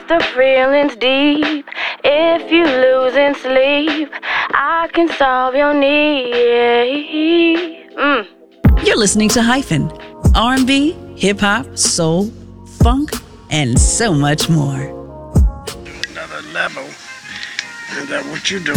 the feeling's deep. If you losing sleep, I can solve your need. You're listening to Hyphen, R&B, hip-hop, soul, funk, and so much more. Another level. Is that what you doing?